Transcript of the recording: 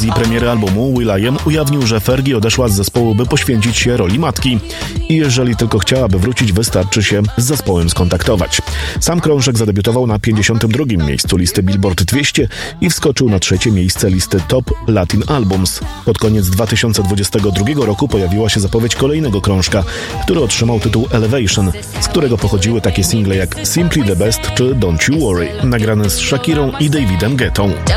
okazji premiery albumu will.i.am ujawnił, że Fergie odeszła z zespołu, by poświęcić się roli matki i jeżeli tylko chciałaby wrócić, wystarczy się z zespołem skontaktować. Sam krążek zadebiutował na 52. miejscu listy Billboard 200 i wskoczył na 3. miejsce listy Top Latin Albums. Pod koniec 2022 roku pojawiła się zapowiedź kolejnego krążka, który otrzymał tytuł Elevation, z którego pochodziły takie single jak Simply the Best czy Don't You Worry, nagrane z Shakirą i Davidem Guettą.